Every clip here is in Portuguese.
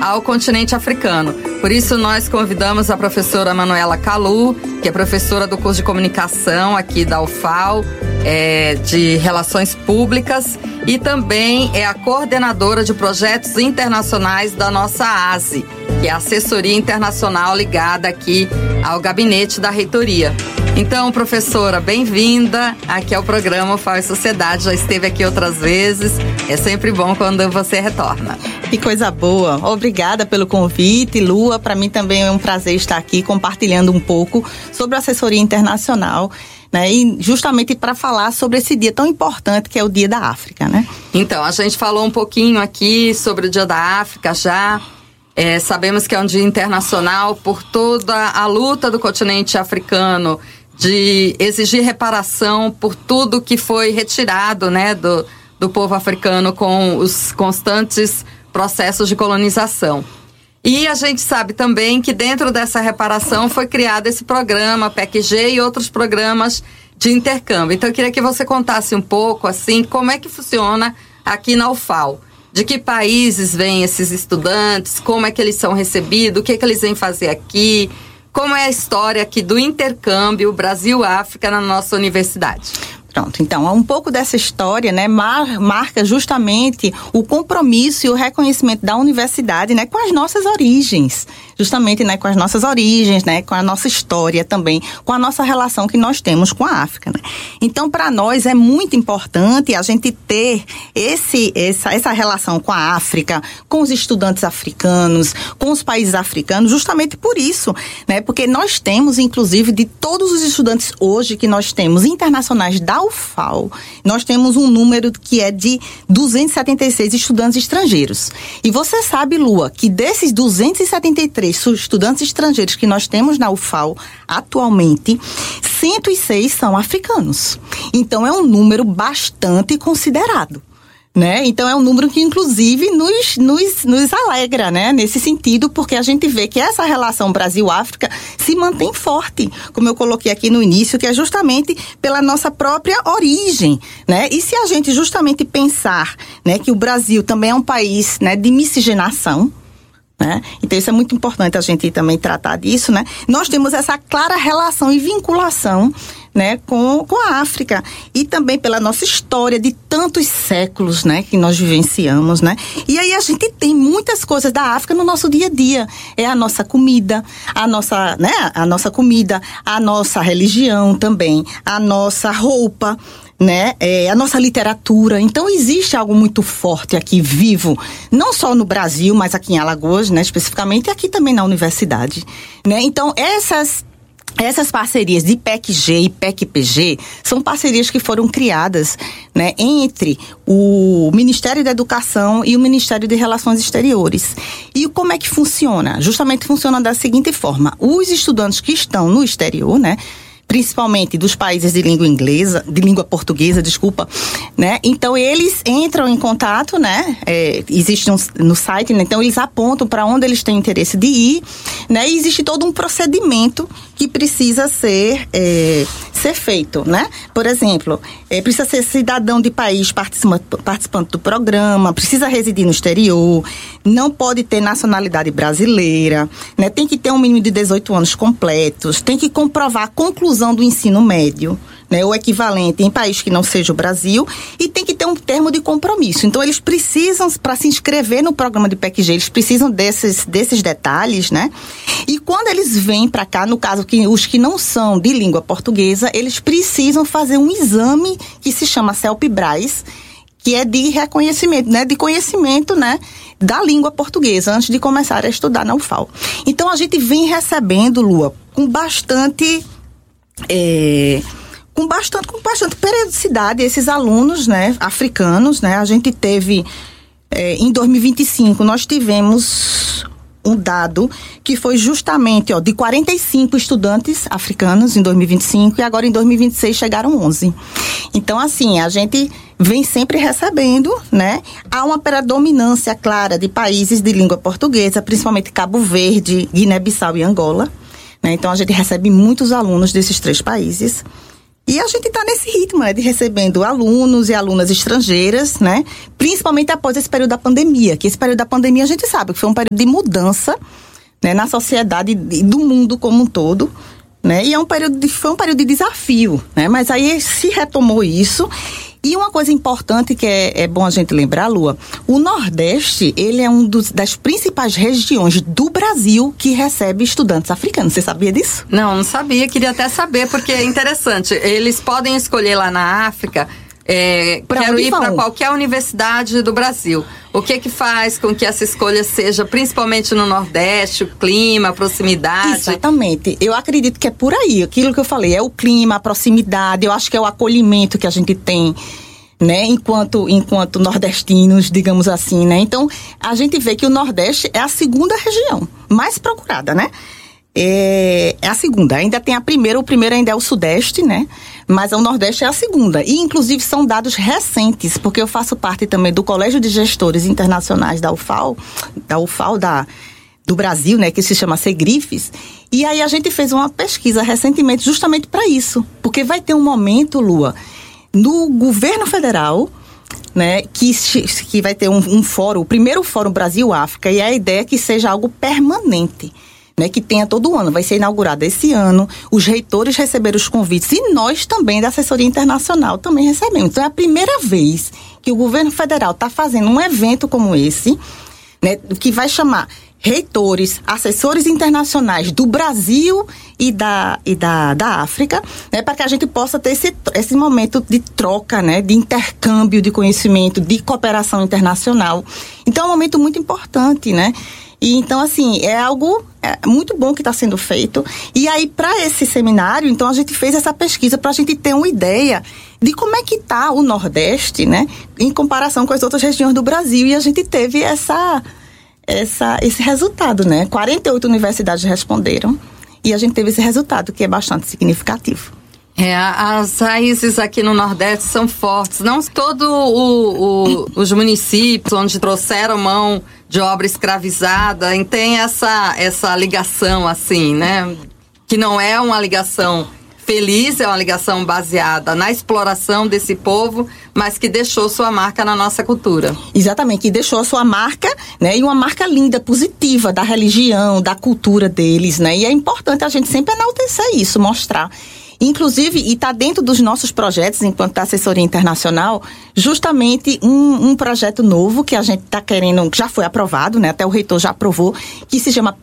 ao continente africano. Por isso, nós convidamos a professora Manuela Kalu, que é professora do curso de comunicação aqui da UFAL, de Relações Públicas, e também é a coordenadora de projetos internacionais da nossa ASE, que é a assessoria internacional ligada aqui ao gabinete da reitoria. Então, professora, bem-vinda aqui ao programa UFAL e Sociedade. Já esteve aqui outras vezes. É sempre bom quando você retorna. Que coisa boa. Obrigada pelo convite, Lua. Para mim também é um prazer estar aqui compartilhando um pouco sobre a assessoria internacional, né? E justamente para falar sobre esse dia tão importante que é o Dia da África, né? Então, a gente falou um pouquinho aqui sobre o Dia da África já. Sabemos que é um dia internacional por toda a luta do continente africano de exigir reparação por tudo que foi retirado, né, do povo africano com os constantes processos de colonização. E a gente sabe também que dentro dessa reparação foi criado esse programa PEC-G e outros programas de intercâmbio. Então eu queria que você contasse um pouco, assim, como é que funciona aqui na UFAL. De que países vêm esses estudantes, como é que eles são recebidos, o que é que eles vêm fazer aqui, como é a história aqui do intercâmbio Brasil-África na nossa universidade. Pronto, então, um pouco dessa história, né, marca justamente o compromisso e o reconhecimento da universidade, né, com as nossas origens, justamente, né, com as nossas origens, né, com a nossa história também, com a nossa relação que nós temos com a África, né. Então, para nós é muito importante a gente ter essa relação com a África, com os estudantes africanos, com os países africanos, justamente por isso, né, porque nós temos, inclusive, de todos os estudantes hoje que nós temos internacionais da UFAL, nós temos um número que é de 276 estudantes estrangeiros. E você sabe, Lua, que desses 273 estudantes estrangeiros que nós temos na UFAL atualmente, 106 são africanos. Então é um número bastante considerado, né? Então é um número que inclusive nos alegra, né? Nesse sentido, porque a gente vê que essa relação Brasil-África se mantém forte, como eu coloquei aqui no início, que é justamente pela nossa própria origem, né? E se a gente justamente pensar, né, que o Brasil também é um país, né, de miscigenação, né? Então isso é muito importante a gente também tratar disso, né? Nós temos essa clara relação e vinculação, né, com a África, e também pela nossa história de tantos séculos, né, que nós vivenciamos, né? E aí a gente tem muitas coisas da África no nosso dia a dia. É a nossa comida, a nossa comida, a nossa religião também, a nossa roupa, né? A nossa literatura. Então existe algo muito forte aqui, vivo, não só no Brasil, mas aqui em Alagoas, né, especificamente, e aqui também na universidade, né? Então essas parcerias de PEC-G e PEC-PG são parcerias que foram criadas, né, entre o Ministério da Educação e o Ministério de Relações Exteriores. E como é que funciona? Justamente funciona da seguinte forma: os estudantes que estão no exterior, né, principalmente dos países de língua portuguesa, né? Então eles entram em contato, né? Existe no site, né? Então eles apontam para onde eles têm interesse de ir, né? E existe todo um procedimento que precisa ser feito, né? Por exemplo, precisa ser cidadão de país participante do programa, precisa residir no exterior, não pode ter nacionalidade brasileira, né? Tem que ter um mínimo de 18 anos completos, tem que comprovar a conclusão do ensino médio, né, o equivalente em país que não seja o Brasil, e tem que ter um termo de compromisso. Então eles precisam, para se inscrever no programa de PEC-G, eles precisam desses detalhes, né? E quando eles vêm para cá, no caso os que não são de língua portuguesa, eles precisam fazer um exame que se chama CELP-BRAS, que é de reconhecimento, né, de conhecimento, né, da língua portuguesa, antes de começar a estudar na UFAL. Então a gente vem recebendo, Lua, com bastante periodicidade esses alunos, né, africanos, né? A gente teve em 2025 nós tivemos um dado que foi justamente, de 45 estudantes africanos em 2025, e agora em 2026 chegaram 11. Então, assim, a gente vem sempre recebendo, né? Há uma predominância clara de países de língua portuguesa, principalmente Cabo Verde, Guiné-Bissau e Angola, né? Então a gente recebe muitos alunos desses 3 países. E a gente está nesse ritmo, né, de recebendo alunos e alunas estrangeiras, né? Principalmente após esse período da pandemia, que esse período da pandemia a gente sabe que foi um período de mudança, né, na sociedade e do mundo como um todo, né? E foi um período de desafio, né? Mas aí se retomou isso. E uma coisa importante que é bom a gente lembrar, Lua, o Nordeste, ele é das principais regiões do Brasil que recebe estudantes africanos. Você sabia disso? Não sabia, queria até saber, porque é interessante. Eles podem escolher lá na África, quero ir para qualquer universidade do Brasil. O que faz com que essa escolha seja, principalmente no Nordeste, o clima, a proximidade? Exatamente. Eu acredito que é por aí. Aquilo que eu falei, é o clima, a proximidade, eu acho que é o acolhimento que a gente tem, né, enquanto nordestinos, digamos assim, né? Então, a gente vê que o Nordeste é a segunda região mais procurada, né? É a segunda, ainda tem a primeira, o primeiro ainda é o Sudeste, né? Mas o Nordeste é a segunda, e inclusive são dados recentes, porque eu faço parte também do Colégio de Gestores Internacionais da UFAL do Brasil, né, que se chama Segrifes, e aí a gente fez uma pesquisa recentemente justamente para isso, porque vai ter um momento, Lua, no governo federal, né, que vai ter um fórum, o primeiro Fórum Brasil-África, e a ideia é que seja algo permanente, né, que tenha todo ano, vai ser inaugurado esse ano, os reitores receberam os convites e nós também da assessoria internacional também recebemos. Então é a primeira vez que o governo federal está fazendo um evento como esse, né, que vai chamar reitores, assessores internacionais do Brasil e da África, né, para que a gente possa ter esse momento de troca, né, de intercâmbio de conhecimento, de cooperação internacional. Então é um momento muito importante, né? E então, assim, é algo muito bom que está sendo feito. E aí, para esse seminário, então, a gente fez essa pesquisa para a gente ter uma ideia de como é que está o Nordeste, né, em comparação com as outras regiões do Brasil. E a gente teve esse resultado, né? 48 universidades responderam e a gente teve esse resultado, que é bastante significativo. As raízes aqui no Nordeste são fortes. Não todos os municípios onde trouxeram mão de obra escravizada tem essa ligação, assim, né? Que não é uma ligação feliz, é uma ligação baseada na exploração desse povo, mas que deixou sua marca na nossa cultura. Exatamente, que deixou a sua marca, né? E uma marca linda, positiva da religião, da cultura deles, né? E é importante a gente sempre enaltecer isso, mostrar. Inclusive, e está dentro dos nossos projetos, enquanto da assessoria internacional, justamente um projeto novo que a gente está querendo, que já foi aprovado, né? Até o reitor já aprovou, que se chama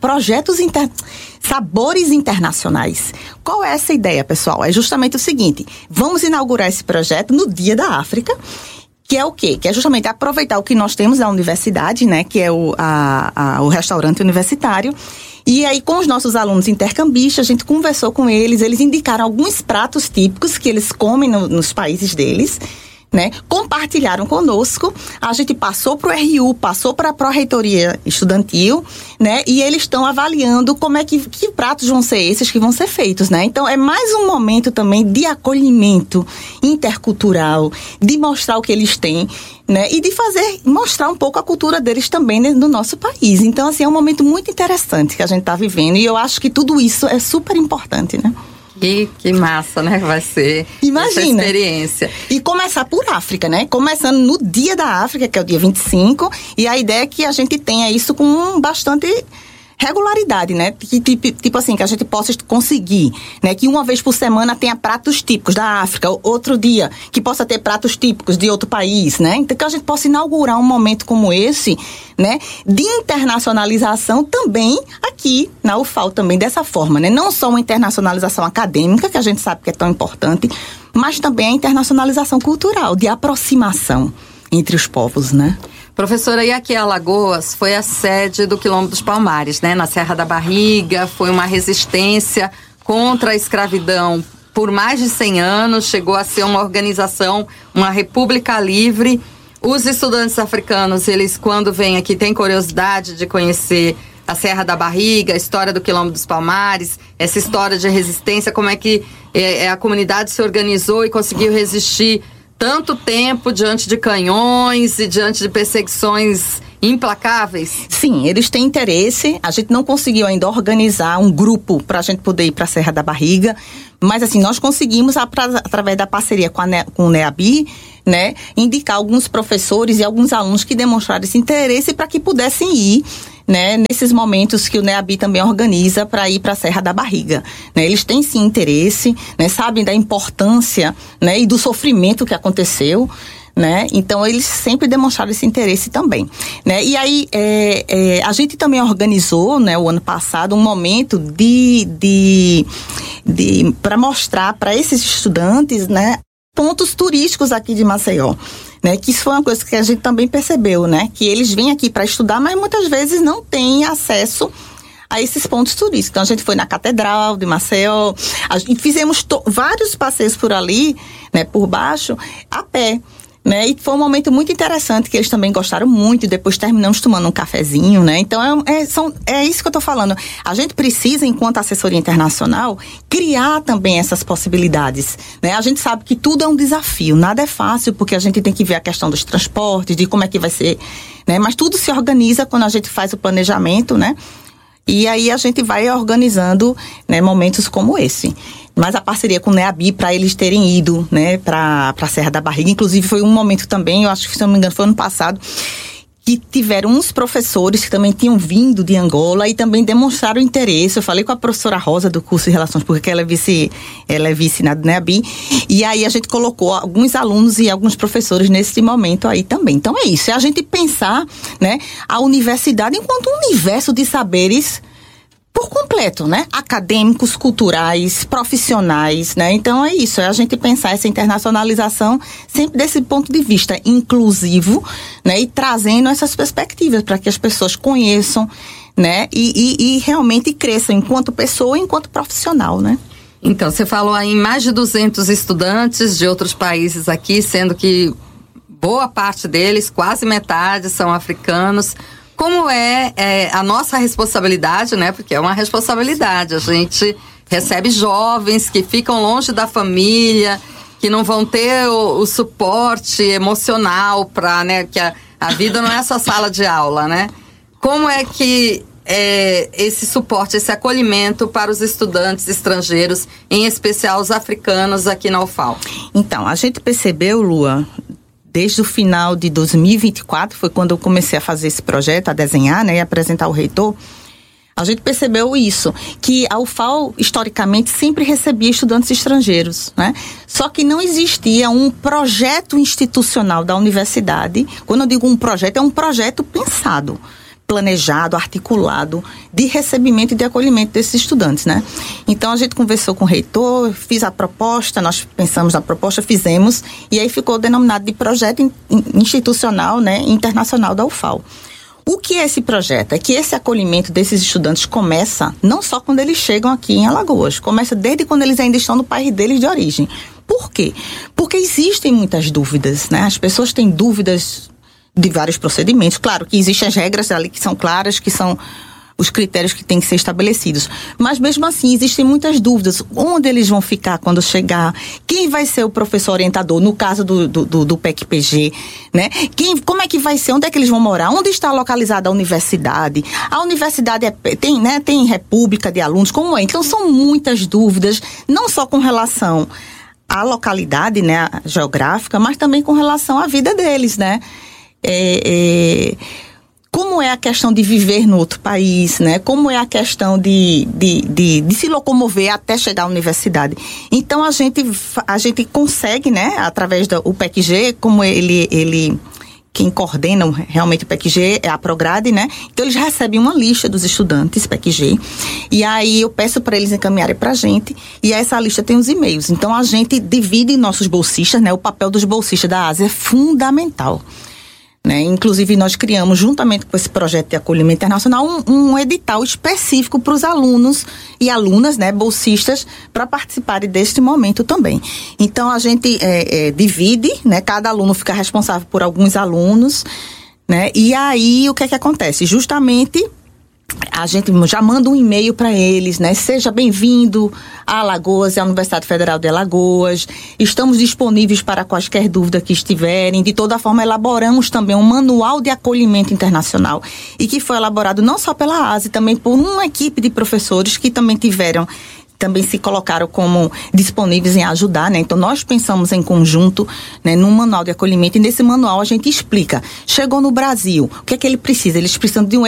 Sabores Internacionais. Qual é essa ideia, pessoal? É justamente o seguinte: vamos inaugurar esse projeto no Dia da África, que é o quê? Que é justamente aproveitar o que nós temos na universidade, né? Que é o restaurante universitário. E aí, com os nossos alunos intercambistas, a gente conversou com eles indicaram alguns pratos típicos que eles comem nos países deles, né? Compartilharam conosco, a gente passou para o RU, passou para a Pró-Reitoria Estudantil, né? E eles estão avaliando como é que pratos vão ser esses que vão ser feitos, né? Então, é mais um momento também de acolhimento intercultural, de mostrar o que eles têm, né? E de mostrar um pouco a cultura deles também, né, no nosso país. Então, assim, é um momento muito interessante que a gente está vivendo, e eu acho que tudo isso é super importante, né? Que massa, né? Vai ser. Imagina. Essa experiência. E começar por África, né? Começando no Dia da África, que é o dia 25, e a ideia é que a gente tenha isso com bastante regularidade, né? Tipo assim, que a gente possa conseguir, né? Que uma vez por semana tenha pratos típicos da África, outro dia que possa ter pratos típicos de outro país, né? Então que a gente possa inaugurar um momento como esse, né? De internacionalização também aqui na UFAL também dessa forma, né? Não só uma internacionalização acadêmica, que a gente sabe que é tão importante, mas também a internacionalização cultural, de aproximação entre os povos, né? Professora, e aqui Alagoas foi a sede do Quilombo dos Palmares, né? Na Serra da Barriga, foi uma resistência contra a escravidão por mais de 100 anos, chegou a ser uma organização, uma república livre. Os estudantes africanos, eles quando vêm aqui têm curiosidade de conhecer a Serra da Barriga, a história do Quilombo dos Palmares, essa história de resistência, como é que a comunidade se organizou e conseguiu resistir tanto tempo diante de canhões e diante de perseguições implacáveis? Sim, eles têm interesse. A gente não conseguiu ainda organizar um grupo para a gente poder ir para a Serra da Barriga, mas assim, nós conseguimos, através da parceria com o NEABI, né, indicar alguns professores e alguns alunos que demonstraram esse interesse para que pudessem ir, né, nesses momentos que o NEABI também organiza para ir para a Serra da Barriga, né? Eles têm sim interesse, né, sabem da importância, né, e do sofrimento que aconteceu, né? Então eles sempre demonstraram esse interesse também, né? E aí a gente também organizou, né, o ano passado um momento para mostrar para esses estudantes, né, pontos turísticos aqui de Maceió, né? Que isso foi uma coisa que a gente também percebeu, né? Que eles vêm aqui para estudar, mas muitas vezes não têm acesso a esses pontos turísticos. Então a gente foi na Catedral de Maceió, e fizemos vários passeios por ali, né, por baixo, a pé. Né? E foi um momento muito interessante, que eles também gostaram muito, e depois terminamos tomando um cafezinho, né? Então é isso que eu estou falando. A gente precisa, enquanto assessoria internacional, criar também essas possibilidades, né? A gente sabe que tudo é um desafio, nada é fácil, porque a gente tem que ver a questão dos transportes, de como é que vai ser, né? Mas tudo se organiza quando a gente faz o planejamento, né? E aí a gente vai organizando, né, momentos como esse. Mas a parceria com o NEABI, para eles terem ido, né, para a Serra da Barriga, inclusive foi um momento também, eu acho que, se não me engano, foi ano passado, que tiveram uns professores que também tinham vindo de Angola e também demonstraram interesse. Eu falei com a professora Rosa do curso de Relações Públicas, que ela é vice na NEABI, e aí a gente colocou alguns alunos e alguns professores nesse momento aí também. Então é isso, é a gente pensar, né, a universidade enquanto um universo de saberes por completo, né? Acadêmicos, culturais, profissionais, né? Então é isso, é a gente pensar essa internacionalização sempre desse ponto de vista inclusivo, né? E trazendo essas perspectivas para que as pessoas conheçam, né? E realmente cresçam enquanto pessoa e enquanto profissional, né? Então, você falou aí em mais de 200 estudantes de outros países aqui, sendo que boa parte deles, quase metade, são africanos. Como é a nossa responsabilidade, né? Porque é uma responsabilidade. A gente recebe jovens que ficam longe da família, que não vão ter o suporte emocional para, né? Que a vida não é só sala de aula, né? Como é que esse suporte, esse acolhimento para os estudantes estrangeiros, em especial os africanos aqui na UFAL? Então, a gente percebeu, Lua, desde o final de 2024, foi quando eu comecei a fazer esse projeto, a desenhar, né, e apresentar ao reitor, a gente percebeu isso, que a UFAL, historicamente, sempre recebia estudantes estrangeiros, né? Só que não existia um projeto institucional da universidade. Quando eu digo um projeto, é um projeto pensado, planejado, articulado, de recebimento e de acolhimento desses estudantes, né? Então, a gente conversou com o reitor, fiz a proposta, nós pensamos na proposta, fizemos, e aí ficou denominado de projeto institucional, né, internacional da UFAL. O que é esse projeto? É que esse acolhimento desses estudantes começa não só quando eles chegam aqui em Alagoas, começa desde quando eles ainda estão no país deles de origem. Por quê? Porque existem muitas dúvidas, né? As pessoas têm dúvidas de vários procedimentos. Claro que existem as regras ali que são claras, que são os critérios que têm que ser estabelecidos. Mas mesmo assim, existem muitas dúvidas. Onde eles vão ficar quando chegar? Quem vai ser o professor orientador? No caso do PEC-PG, né? Como é que vai ser? Onde é que eles vão morar? Onde está localizada a universidade? A universidade tem república de alunos? Como é? Então, são muitas dúvidas, não só com relação à localidade, né, geográfica, mas também com relação à vida deles, né? Como é a questão de viver no outro país, né? Como é a questão de se locomover até chegar à universidade. Então, a gente consegue, né, através do PEC-G, como quem coordena realmente o PEC-G é a Prograde, né? Então, eles recebem uma lista dos estudantes PEC-G, e aí eu peço para eles encaminharem para a gente, e essa lista tem os e-mails. Então, a gente divide nossos bolsistas, né? O papel dos bolsistas da Ásia é fundamental, né? Inclusive, nós criamos, juntamente com esse projeto de acolhimento internacional, um edital específico para os alunos e alunas, né, bolsistas, para participarem deste momento também. Então, a gente divide, né, cada aluno fica responsável por alguns alunos, né, e aí o que é que acontece? Justamente, a gente já manda um e-mail para eles, né? Seja bem-vindo a Alagoas, à Universidade Federal de Alagoas. Estamos disponíveis para quaisquer dúvida que estiverem. De toda forma, elaboramos também um manual de acolhimento internacional e que foi elaborado não só pela ASE, também por uma equipe de professores que também se colocaram como disponíveis em ajudar, né? Então, nós pensamos em conjunto, né, num manual de acolhimento, e nesse manual a gente explica. Chegou no Brasil, o que é que ele precisa? Eles precisam de um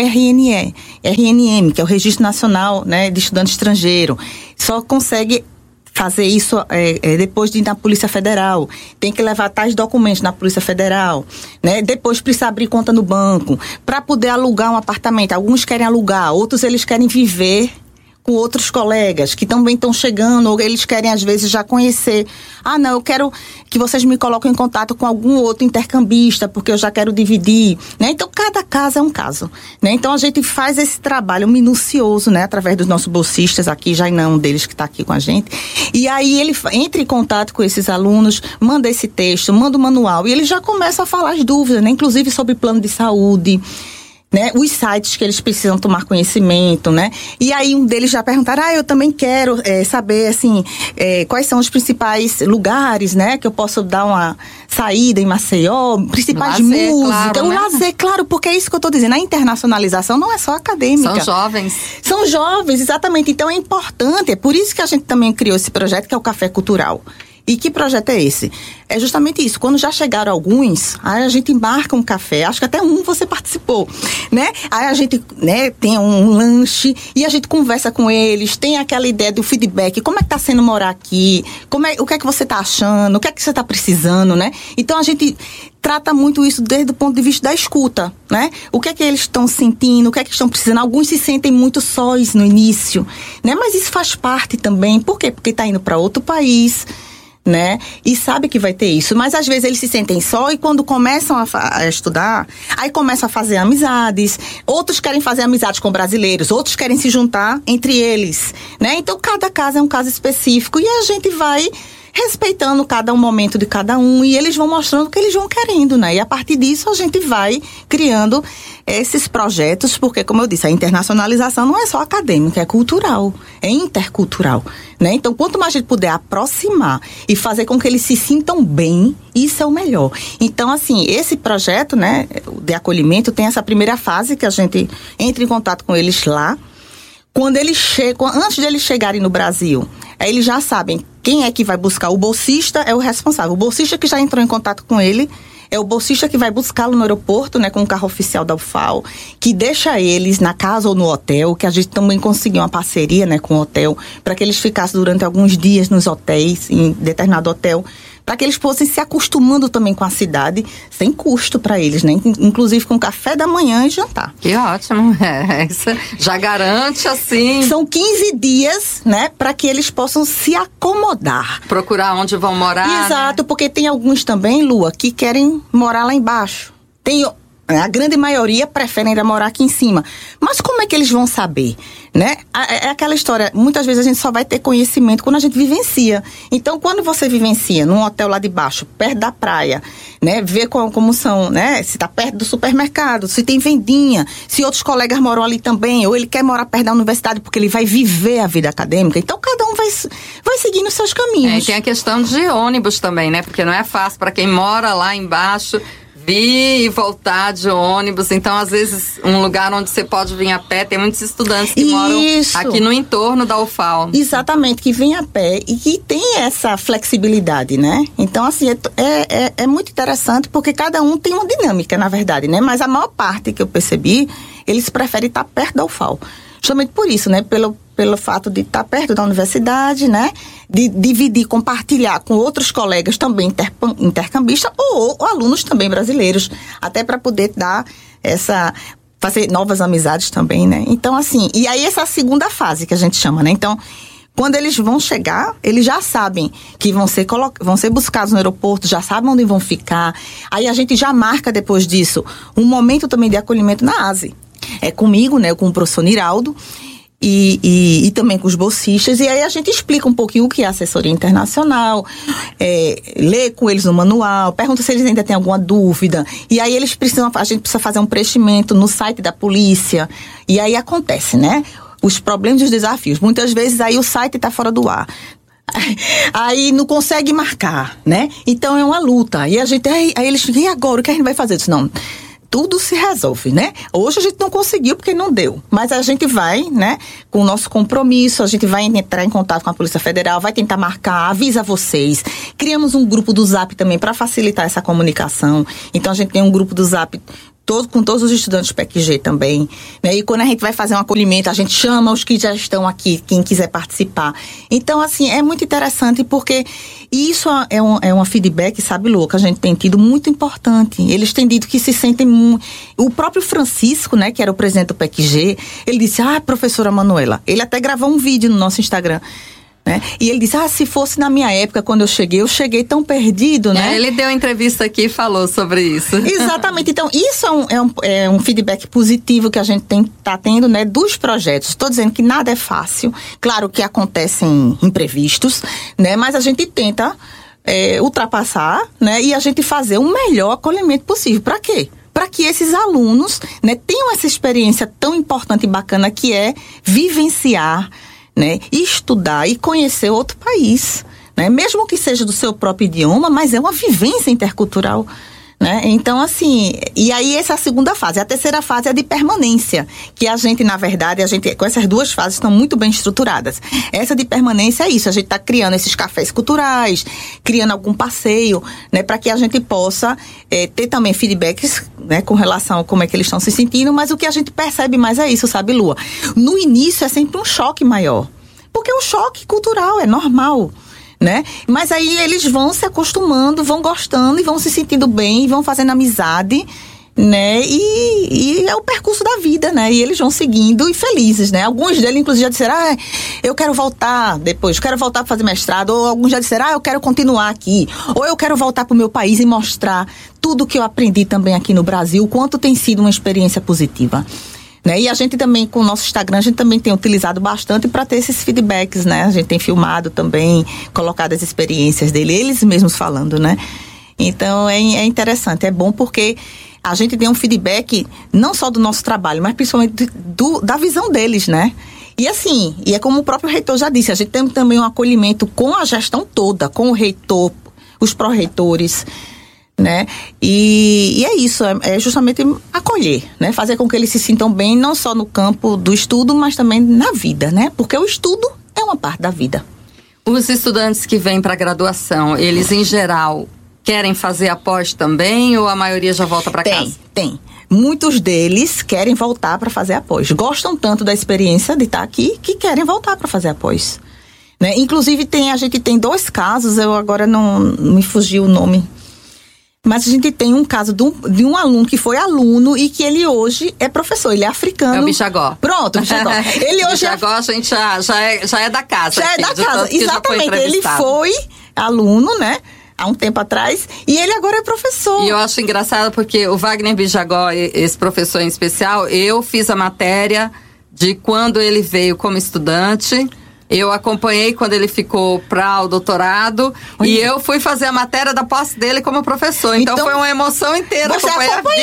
RNM, que é o Registro Nacional, né, de Estudante Estrangeiro. Só consegue fazer isso depois de ir na Polícia Federal. Tem que levar tais documentos na Polícia Federal, né? Depois precisa abrir conta no banco, para poder alugar um apartamento. Alguns querem alugar, outros eles querem viver com outros colegas que também estão chegando, ou eles querem às vezes já conhecer. Não, eu quero que vocês me coloquem em contato com algum outro intercambista, porque eu já quero dividir, né? Então, cada caso é um caso, né? Então, a gente faz esse trabalho minucioso, né? Através dos nossos bolsistas aqui, já não um deles que está aqui com a gente. E aí, ele entra em contato com esses alunos, manda esse texto, manda o manual, e ele já começa a falar as dúvidas, né? Inclusive sobre plano de saúde, né, os sites que eles precisam tomar conhecimento, né? E aí um deles já perguntaram, eu também quero saber, assim, quais são os principais lugares, né, que eu posso dar uma saída em Maceió, principais lazer, música, claro, né? O lazer, claro, porque é isso que eu tô dizendo, a internacionalização não é só acadêmica. São jovens. São jovens, exatamente, então é importante, é por isso que a gente também criou esse projeto, que é o Café Cultural. E que projeto é esse? É justamente isso. Quando já chegaram alguns, aí a gente marca um café. Acho que até você participou, né? Aí a gente, né, tem um lanche e a gente conversa com eles. Tem aquela ideia do feedback. Como é que tá sendo morar aqui? O que é que você tá achando? O que é que você tá precisando, né? Então a gente trata muito isso desde o ponto de vista da escuta, né? O que é que eles estão sentindo? O que é que estão precisando? Alguns se sentem muito sós no início, né? Mas isso faz parte também. Por quê? Porque tá indo para outro país, né? E sabe que vai ter isso, mas às vezes eles se sentem só e quando começam a estudar, aí começam a fazer amizades, outros querem fazer amizades com brasileiros, outros querem se juntar entre eles, né? Então cada caso é um caso específico e a gente vai respeitando cada um momento de cada um e eles vão mostrando o que eles vão querendo, né? E a partir disso a gente vai criando esses projetos, porque como eu disse, a internacionalização não é só acadêmica, é cultural, é intercultural, né? Então quanto mais a gente puder aproximar e fazer com que eles se sintam bem, isso é o melhor. Então assim, esse projeto, né, de acolhimento tem essa primeira fase que a gente entra em contato com eles lá. Quando eles chegam, antes de eles chegarem no Brasil, aí eles já sabem quem é que vai buscar. O bolsista é o responsável. O bolsista que já entrou em contato com ele é o bolsista que vai buscá-lo no aeroporto, né, com o carro oficial da UFAL, que deixa eles na casa ou no hotel, que a gente também conseguiu uma parceria, né, com o hotel, para que eles ficassem durante alguns dias nos hotéis, em determinado hotel, para que eles fossem se acostumando também com a cidade, sem custo para eles, né? Inclusive com café da manhã e jantar. Que ótimo, isso já garante assim. São 15 dias, né, para que eles possam se acomodar. Procurar onde vão morar. Exato, né? Porque tem alguns também, Lua, que querem morar lá embaixo. A grande maioria preferem ainda morar aqui em cima. Mas como é que eles vão saber, né? É aquela história, muitas vezes a gente só vai ter conhecimento quando a gente vivencia. Então, quando você vivencia num hotel lá de baixo, perto da praia, né? Vê como são, né? Se tá perto do supermercado, se tem vendinha, se outros colegas moram ali também, ou ele quer morar perto da universidade porque ele vai viver a vida acadêmica. Então, cada um vai seguindo os seus caminhos. E tem a questão de ônibus também, né? Porque não é fácil para quem mora lá embaixo vir e voltar de ônibus. Então, às vezes, um lugar onde você pode vir a pé, tem muitos estudantes que moram aqui no entorno da UFAL. Exatamente, que vem a pé e que tem essa flexibilidade, né? Então, assim, é muito interessante porque cada um tem uma dinâmica, na verdade, né? Mas a maior parte que eu percebi, eles preferem estar perto da UFAL. Justamente por isso, né? Pelo fato de estar perto da universidade, né? De dividir, compartilhar com outros colegas também intercambistas ou alunos também brasileiros, até para poder fazer novas amizades também, né? Então, assim, e aí essa segunda fase que a gente chama, né? Então, quando eles vão chegar, eles já sabem que vão ser buscados no aeroporto, já sabem onde vão ficar. Aí a gente já marca depois disso um momento também de acolhimento na ASE. É comigo, né? Com o professor Niraldo. e também com os bolsistas, e aí a gente explica um pouquinho o que é assessoria internacional, lê com eles o manual, pergunta se eles ainda têm alguma dúvida, e aí a gente precisa fazer um preenchimento no site da polícia, e aí acontece, né? Os problemas e os desafios. Muitas vezes aí o site está fora do ar. Aí não consegue marcar, né? Então é uma luta. E aí eles ficam, e agora? O que a gente vai fazer? Eu disse, não, tudo se resolve, né? Hoje a gente não conseguiu porque não deu. Mas a gente vai, né? Com o nosso compromisso, a gente vai entrar em contato com a Polícia Federal, vai tentar marcar, avisa vocês. Criamos um grupo do Zap também para facilitar essa comunicação. Então a gente tem um grupo do Zap com todos os estudantes do PEC-G também, né? E quando a gente vai fazer um acolhimento, a gente chama os que já estão aqui, quem quiser participar. Então, assim, é muito interessante porque isso é uma feedback, sabe, Lu, que a gente tem tido muito importante. Eles têm dito que se sentem muito... O próprio Francisco, né, que era o presidente do PEC-G, ele disse, professora Manuela, ele até gravou um vídeo no nosso Instagram, né? E ele disse, se fosse na minha época, quando eu cheguei tão perdido, né? Ele deu uma entrevista aqui e falou sobre isso. Exatamente. Então, isso é um feedback positivo que a gente tá tendo, né, dos projetos. Estou dizendo que nada é fácil. Claro que acontecem imprevistos, né? Mas a gente tenta ultrapassar, né? E a gente fazer o melhor acolhimento possível. Para quê? Para que esses alunos, né, tenham essa experiência tão importante e bacana que é vivenciar, né, estudar e conhecer outro país, né, mesmo que seja do seu próprio idioma, mas é uma vivência intercultural, né? Então, assim, e aí essa é a segunda fase. A terceira fase é de permanência, que a gente, na verdade, com essas duas fases estão muito bem estruturadas. Essa de permanência é isso, a gente está criando esses cafés culturais, criando algum passeio, né, para que a gente possa ter também feedbacks, né, com relação a como é que eles estão se sentindo, mas o que a gente percebe mais é isso, sabe, Lua? No início é sempre um choque maior, porque é um choque cultural, é normal, né? Mas aí eles vão se acostumando, vão gostando e vão se sentindo bem, vão fazendo amizade, né? E é o percurso da vida, né? E eles vão seguindo e felizes, né? Alguns deles, inclusive, já disseram, eu quero voltar depois, quero voltar para fazer mestrado. Ou alguns já disseram, eu quero continuar aqui. Ou eu quero voltar para o meu país e mostrar tudo que eu aprendi também aqui no Brasil, o quanto tem sido uma experiência positiva. Né? E a gente também, com o nosso Instagram, a gente também tem utilizado bastante para ter esses feedbacks, né? A gente tem filmado também, colocado as experiências dele, eles mesmos falando, né? Então, é interessante, é bom porque a gente tem um feedback não só do nosso trabalho, mas principalmente da visão deles, né? E assim, é como o próprio reitor já disse, a gente tem também um acolhimento com a gestão toda, com o reitor, os pró-reitores, né? E é isso, é justamente acolher, né? Fazer com que eles se sintam bem, não só no campo do estudo, mas também na vida, né? Porque o estudo é uma parte da vida. Os estudantes que vêm para a graduação, eles em geral querem fazer a pós também ou a maioria já volta para casa? Tem. Muitos deles querem voltar para fazer a pós. Gostam tanto da experiência de estar aqui que querem voltar para fazer a pós. Né? Inclusive, a gente tem 2 casos, eu agora não me fugiu o nome. Mas a gente tem um caso de um aluno que foi aluno e que ele hoje é professor, ele é africano. É o Bichagó. Pronto, o Bichagó. Ele hoje Bichagó, a gente já é da casa. Já aqui, é da casa, exatamente. Ele foi aluno, né? Há um tempo atrás, e ele agora é professor. E eu acho engraçado porque o Wagner Bichagó, esse professor em especial, eu fiz a matéria de quando ele veio como estudante. Eu acompanhei quando ele ficou para o doutorado. Olha. E eu fui fazer a matéria da posse dele como professor. Então foi uma emoção inteira. Você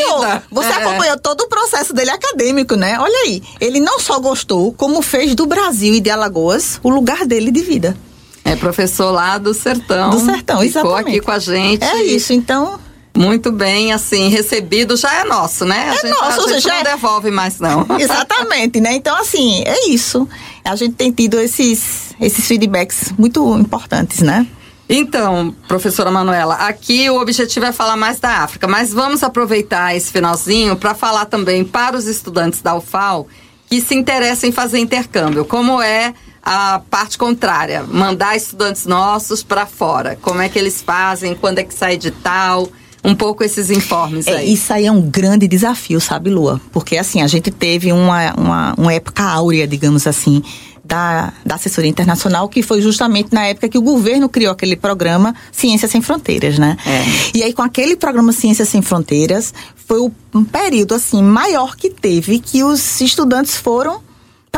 acompanhou todo o processo dele acadêmico, né? Olha aí, ele não só gostou, como fez do Brasil e de Alagoas o lugar dele de vida. É professor lá do Sertão. Do Sertão, exatamente. Ficou aqui com a gente. É isso, então... Muito bem, assim, recebido já é nosso, né? A gente não devolve mais, não. Exatamente, né? Então, assim, é isso. A gente tem tido esses feedbacks muito importantes, né? Então, professora Manuela, aqui o objetivo é falar mais da África, mas vamos aproveitar esse finalzinho para falar também para os estudantes da UFAL que se interessam em fazer intercâmbio. Como é a parte contrária, mandar estudantes nossos para fora? Como é que eles fazem? Quando é que sai edital? Um pouco esses informes aí. Isso aí é um grande desafio, sabe, Lua? Porque, assim, a gente teve uma época áurea, digamos assim, da assessoria internacional, que foi justamente na época que o governo criou aquele programa Ciências Sem Fronteiras, né? E aí, com aquele programa Ciências Sem Fronteiras, foi um período, assim, maior que teve, que os estudantes foram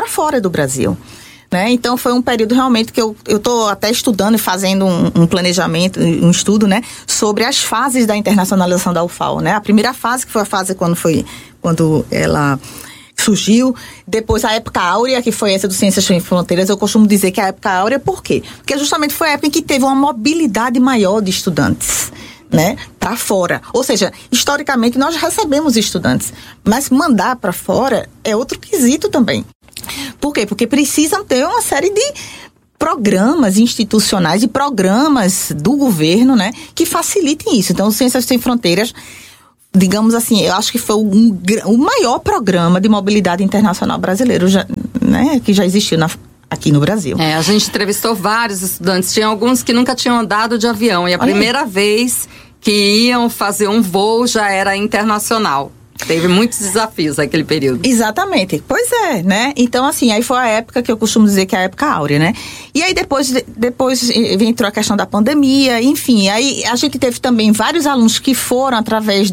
para fora do Brasil. Né? Então foi um período realmente que eu estou até estudando e fazendo um planejamento, um estudo, né, sobre as fases da internacionalização da UFAL, né? A primeira fase, que foi a fase quando ela surgiu, depois a época áurea, que foi essa do Ciências Sem Fronteiras. Eu costumo dizer que a época áurea, por quê? Porque justamente foi a época em que teve uma mobilidade maior de estudantes, né, para fora. Ou seja, historicamente nós recebemos estudantes, mas mandar para fora é outro quesito também. Por quê? Porque precisam ter uma série de programas institucionais e programas do governo, né, que facilitem isso. Então, o Ciências Sem Fronteiras, digamos assim, eu acho que foi o maior programa de mobilidade internacional brasileiro, né, que já existiu aqui no Brasil. A gente entrevistou vários estudantes, tinha alguns que nunca tinham andado de avião, e a primeira vez que iam fazer um voo já era internacional. Teve muitos desafios naquele período. Exatamente. Pois é, né? Então, assim, aí foi a época que eu costumo dizer que é a época áurea, né? E aí depois entrou a questão da pandemia, enfim. Aí a gente teve também vários alunos que foram através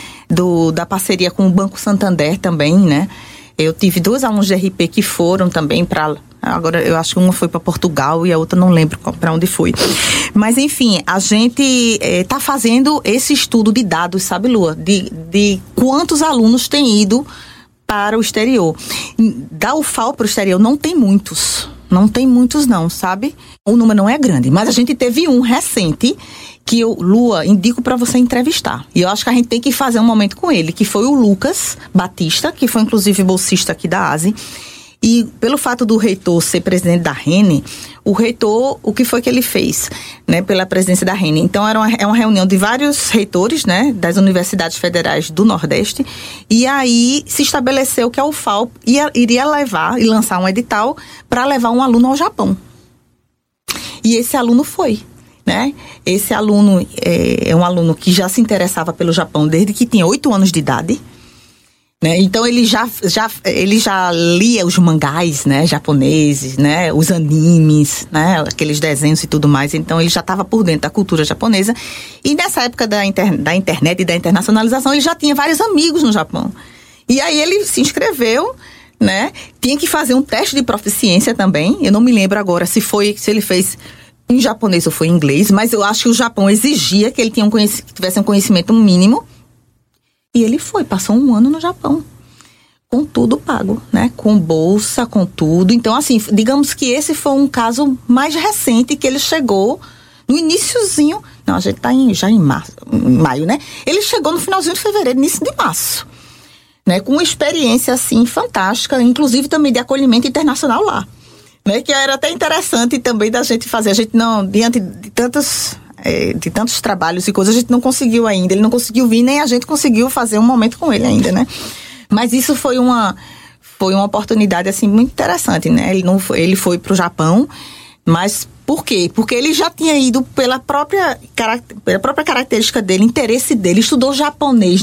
da parceria com o Banco Santander também, né? Eu tive 2 alunos de RP que foram também para... Agora, eu acho que uma foi para Portugal e a outra não lembro para onde foi. Mas, enfim, a gente está fazendo esse estudo de dados, sabe, Lua? De quantos alunos têm ido para o exterior. Da UFAL para o exterior não tem muitos. Não tem muitos não, sabe? O número não é grande. Mas a gente teve um recente que eu, Lua, indico para você entrevistar. E eu acho que a gente tem que fazer um momento com ele, que foi o Lucas Batista, que foi inclusive bolsista aqui da ASE. E pelo fato do reitor ser presidente da RENE, o reitor, o que foi que ele fez, né, pela presidência da RENE? Então, é uma reunião de vários reitores, né, das universidades federais do Nordeste, e aí se estabeleceu que a UFAL iria levar e lançar um edital para levar um aluno ao Japão. E esse aluno foi, né? Esse aluno é um aluno que já se interessava pelo Japão desde que tinha 8 anos de idade. Né? Então ele já lia os mangás, né, japoneses, né, os animes, né, aqueles desenhos e tudo mais. Então ele já estava por dentro da cultura japonesa. E nessa época da internet e da internacionalização, ele já tinha vários amigos no Japão. E aí ele se inscreveu, né? Tinha que fazer um teste de proficiência também. Eu não me lembro agora se ele fez em japonês ou foi em inglês, mas eu acho que o Japão exigia que ele tivesse um conhecimento mínimo. E ele passou 1 ano no Japão, com tudo pago, né? Com bolsa, com tudo. Então, assim, digamos que esse foi um caso mais recente que ele chegou no iniciozinho. Não, a gente tá já em maio, né? Ele chegou no finalzinho de fevereiro, início de março, né? Com uma experiência, assim, fantástica, inclusive também de acolhimento internacional lá, né? Que era até interessante também da gente fazer. A gente não, diante de tantos trabalhos e coisas, a gente não conseguiu ainda. Ele não conseguiu vir, nem a gente conseguiu fazer um momento com ele ainda, né? Mas isso foi uma oportunidade, assim, muito interessante, né? Ele foi pro Japão, mas por quê? Porque ele já tinha ido pela própria característica dele, interesse dele, estudou japonês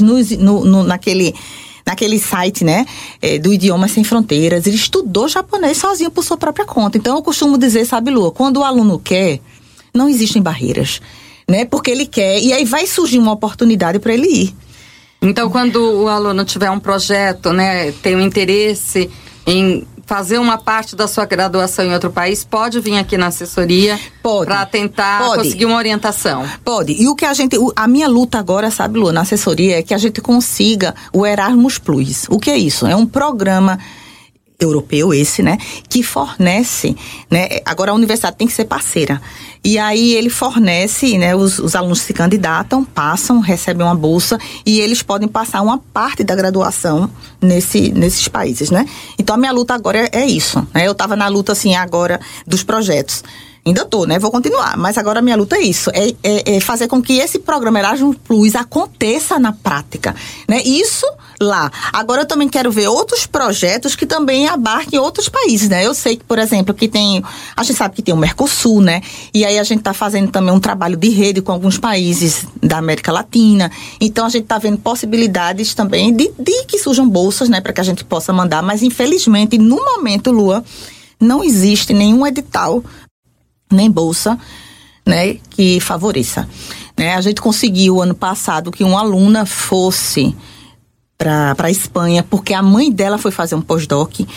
naquele site, né, do Idiomas Sem Fronteiras. Ele estudou japonês sozinho por sua própria conta. Então, eu costumo dizer, sabe, Lua, quando o aluno quer, não existem barreiras, né? Porque ele quer, e aí vai surgir uma oportunidade para ele ir. Então, quando o aluno tiver um projeto, né, tem um interesse em fazer uma parte da sua graduação em outro país, pode vir aqui na assessoria para tentar conseguir uma orientação? Pode. E a minha luta agora, sabe, Lu, na assessoria, é que a gente consiga o Erasmus Plus. O que é isso? É um programa europeu esse, né, que fornece, né, agora a universidade tem que ser parceira, e aí ele fornece, né, os alunos se candidatam, passam, recebem uma bolsa, e eles podem passar uma parte da graduação nesses países, né. Então a minha luta agora é isso, né, eu estava na luta, assim, agora dos projetos. Ainda estou, né? Vou continuar. Mas agora a minha luta é isso. É fazer com que esse programa Erasmus Plus aconteça na prática, né? Isso lá. Agora eu também quero ver outros projetos que também abarquem outros países, né? Eu sei que, por exemplo, a gente sabe que tem o Mercosul, né? E aí a gente está fazendo também um trabalho de rede com alguns países da América Latina. Então a gente está vendo possibilidades também de que surjam bolsas, né? Para que a gente possa mandar. Mas infelizmente, no momento, Lua, não existe nenhum edital nem bolsa, né, que favoreça, né? A gente conseguiu ano passado que uma aluna fosse para a Espanha, porque a mãe dela foi fazer um pós-doc,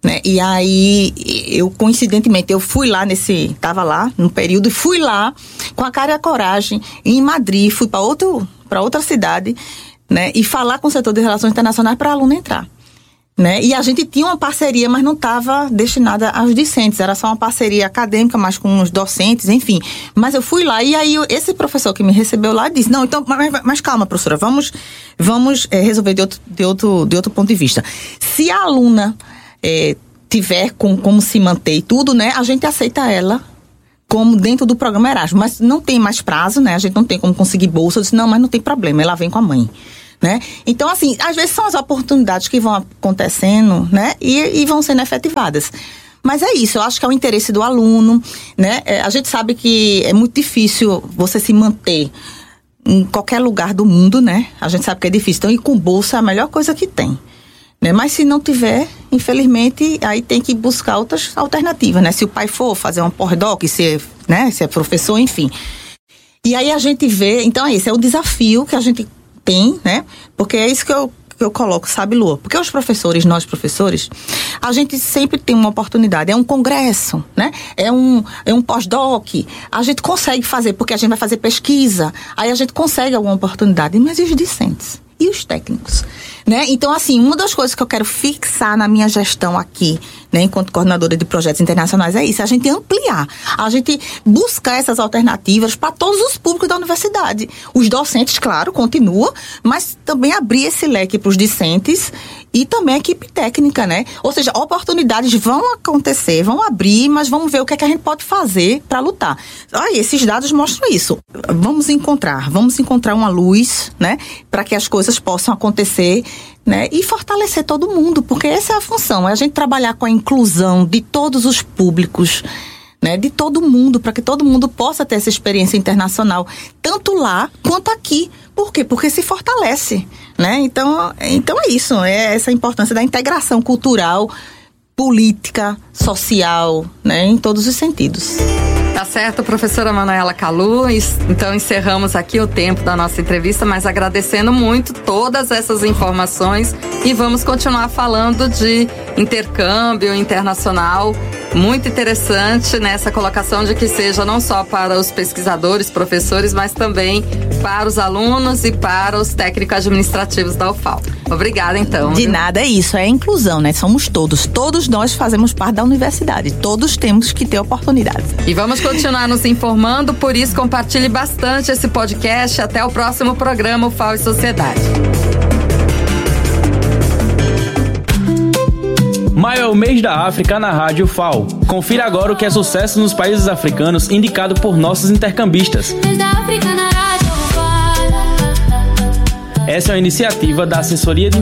né? E aí, coincidentemente, eu fui lá estava lá no período, e fui lá com a cara e a coragem, em Madrid, fui para outra cidade, né? E falar com o setor de relações internacionais para a aluna entrar. Né? E a gente tinha uma parceria, mas não estava destinada aos discentes, era só uma parceria acadêmica, mas com os docentes, enfim. Mas eu fui lá, e aí esse professor que me recebeu lá disse, não, então, mas calma, professora, vamos resolver de outro ponto de vista. Se a aluna tiver como se manter e tudo, né, a gente aceita ela como dentro do programa Erasmus, mas não tem mais prazo, né, a gente não tem como conseguir bolsa. Eu disse, não, mas não tem problema, ela vem com a mãe. Né? Então, assim, às vezes são as oportunidades que vão acontecendo, né? E vão sendo efetivadas. Mas é isso, eu acho que é o interesse do aluno, né? A gente sabe que é muito difícil você se manter em qualquer lugar do mundo, né? A gente sabe que é difícil. Então, ir com bolsa é a melhor coisa que tem. Né? Mas se não tiver, infelizmente, aí tem que buscar outras alternativas, né? Se o pai for fazer um pós-doc, se é professor, enfim. E aí a gente vê, então esse é o desafio que a gente tem, né? Porque é isso que eu coloco, sabe, Lu? Porque nós professores, a gente sempre tem uma oportunidade, é um congresso, né? É um pós-doc, a gente consegue fazer, porque a gente vai fazer pesquisa, aí a gente consegue alguma oportunidade, mas e os discentes? E os técnicos? Né? Então, assim, uma das coisas que eu quero fixar na minha gestão aqui, né, enquanto coordenadora de projetos internacionais, é isso, a gente ampliar, a gente buscar essas alternativas para todos os públicos da universidade. Os docentes, claro, continuam, mas também abrir esse leque para os discentes e também a equipe técnica, né? Ou seja, oportunidades vão acontecer, vão abrir, mas vamos ver o que é que a gente pode fazer para lutar. Esses dados mostram isso. Vamos encontrar uma luz, né, para que as coisas possam acontecer, né, e fortalecer todo mundo, porque essa é a função, é a gente trabalhar com a inclusão de todos os públicos, né, de todo mundo, para que todo mundo possa ter essa experiência internacional, tanto lá quanto aqui. Por quê? Porque se fortalece, né? Então é isso, é essa importância da integração cultural, política, social, né, em todos os sentidos. Tá certo, professora Manuela Kalu. Então encerramos aqui o tempo da nossa entrevista, mas agradecendo muito todas essas informações e vamos continuar falando de intercâmbio internacional. Muito interessante nessa colocação de que seja não só para os pesquisadores, professores, mas também para os alunos e para os técnicos administrativos da UFAL. Obrigada, então. De nada, é isso, é inclusão, né? Somos todos nós fazemos parte da universidade, todos temos que ter oportunidade. E vamos continuar nos informando, por isso compartilhe bastante esse podcast. Até o próximo programa UFAL e Sociedade. Maio é o mês da África na Rádio UFAL. Confira agora o que é sucesso nos países africanos indicado por nossos intercambistas. Essa é uma iniciativa da Assessoria de